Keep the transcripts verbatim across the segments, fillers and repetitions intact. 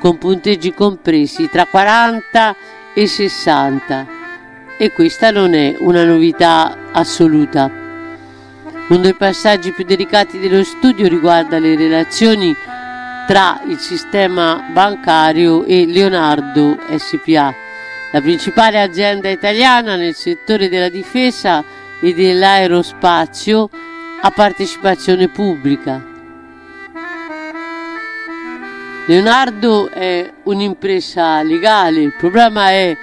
con punteggi compresi tra quaranta e sessanta, e questa non è una novità assoluta. Uno dei passaggi più delicati dello studio riguarda le relazioni tra il sistema bancario e Leonardo S P A, la principale azienda italiana nel settore della difesa e dell'aerospazio a partecipazione pubblica. Leonardo è un'impresa legale, il problema è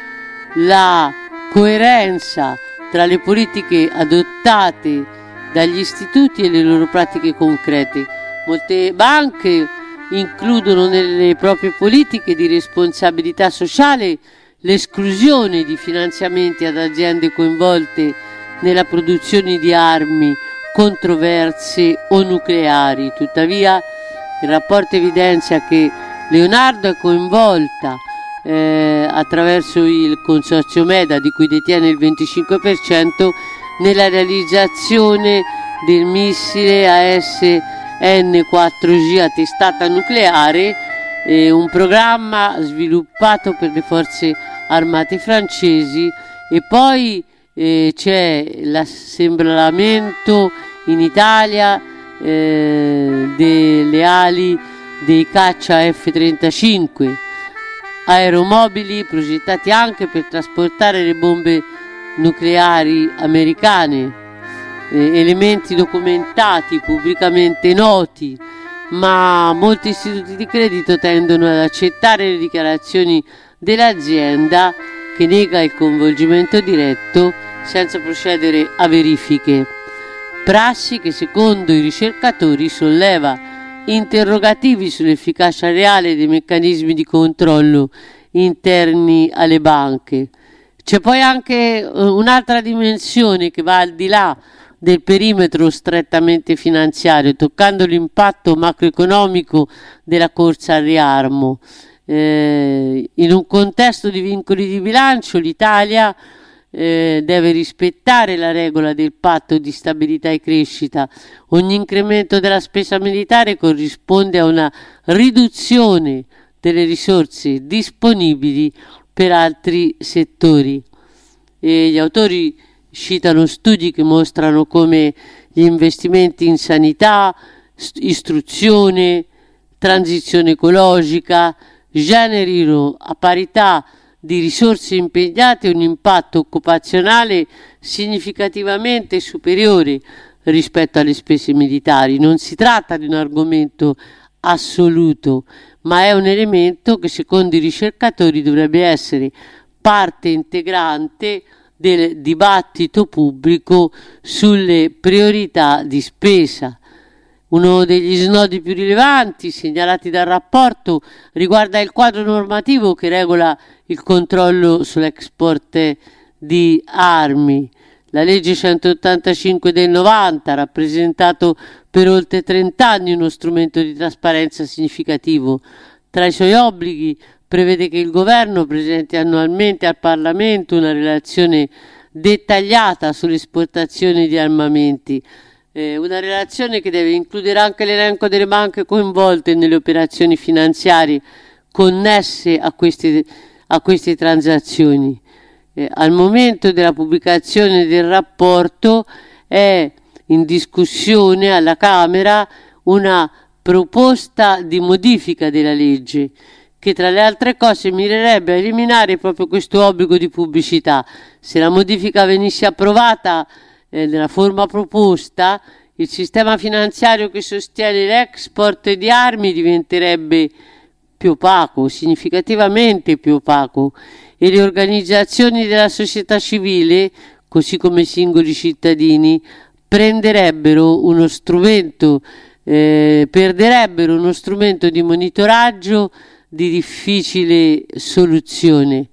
la coerenza tra le politiche adottate dagli istituti e le loro pratiche concrete. Molte banche includono nelle proprie politiche di responsabilità sociale l'esclusione di finanziamenti ad aziende coinvolte nella produzione di armi controverse o nucleari. Tuttavia, il rapporto evidenzia che Leonardo è coinvolta eh, attraverso il consorzio MEDA, di cui detiene il venticinque per cento, nella realizzazione del missile A S N quattro G a testata nucleare, eh, un programma sviluppato per le forze armate francesi, e poi eh, c'è l'assemblamento in Italia eh, delle ali dei caccia F trentacinque, aeromobili progettati anche per trasportare le bombe nucleari americane, eh, elementi documentati, pubblicamente noti, ma molti istituti di credito tendono ad accettare le dichiarazioni dell'azienda, che nega il coinvolgimento diretto senza procedere a verifiche. Prassi che, secondo i ricercatori, solleva interrogativi sull'efficacia reale dei meccanismi di controllo interni alle banche. C'è poi anche un'altra dimensione che va al di là del perimetro strettamente finanziario, toccando l'impatto macroeconomico della corsa al riarmo. Eh, in un contesto di vincoli di bilancio, l'Italia eh, deve rispettare la regola del patto di stabilità e crescita. Ogni incremento della spesa militare corrisponde a una riduzione delle risorse disponibili per altri settori. E gli autori citano studi che mostrano come gli investimenti in sanità, istruzione, transizione ecologica generino, a parità di risorse impegnate, un impatto occupazionale significativamente superiore rispetto alle spese militari. Non si tratta di un argomento assoluto, ma è un elemento che, secondo i ricercatori, dovrebbe essere parte integrante del dibattito pubblico sulle priorità di spesa. Uno degli snodi più rilevanti segnalati dal rapporto riguarda il quadro normativo che regola il controllo sull'export di armi. La legge centottantacinque del novanta ha rappresentato per oltre trent'anni uno strumento di trasparenza significativo. Tra i suoi obblighi prevede che il governo presenti annualmente al Parlamento una relazione dettagliata sull'esportazione di armamenti, eh, una relazione che deve includere anche l'elenco delle banche coinvolte nelle operazioni finanziarie connesse a queste, a queste transazioni. Eh, al momento della pubblicazione del rapporto è in discussione alla Camera una proposta di modifica della legge che, tra le altre cose, mirerebbe a eliminare proprio questo obbligo di pubblicità. Se la modifica venisse approvata eh, nella forma proposta, il sistema finanziario che sostiene l'export di armi diventerebbe più opaco, significativamente più opaco, e le organizzazioni della società civile, così come i singoli cittadini, prenderebbero uno strumento, eh, perderebbero uno strumento di monitoraggio di difficile soluzione.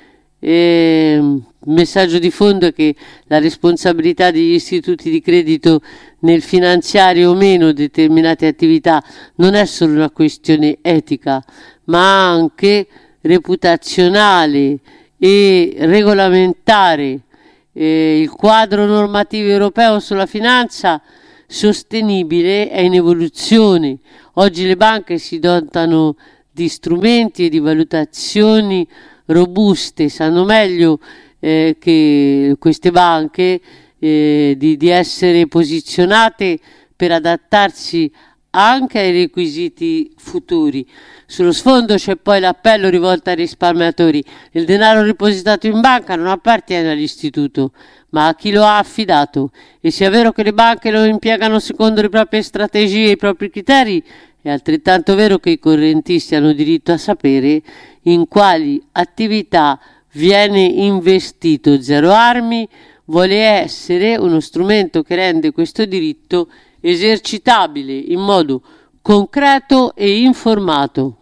E, il messaggio di fondo è che la responsabilità degli istituti di credito nel finanziare o meno determinate attività non è solo una questione etica, ma anche reputazionale e regolamentare. Eh, il quadro normativo europeo sulla finanza sostenibile è in evoluzione. Oggi le banche si dotano di strumenti e di valutazioni robuste, sanno meglio eh, che queste banche eh, di, di essere posizionate per adattarsi anche ai requisiti futuri. Sullo sfondo c'è poi l'appello rivolto ai risparmiatori: il denaro ripositato in banca non appartiene all'istituto, ma a chi lo ha affidato, e sia vero che le banche lo impiegano secondo le proprie strategie e i propri criteri, è altrettanto vero che i correntisti hanno diritto a sapere in quali attività viene investito. Zero Armi vuole essere uno strumento che rende questo diritto esercitabile in modo concreto e informato.